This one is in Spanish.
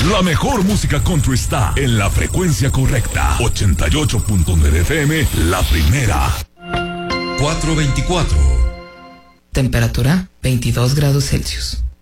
La mejor música country está en la frecuencia correcta. 88.9 FM, la primera. 424. Temperatura 22 grados Celsius.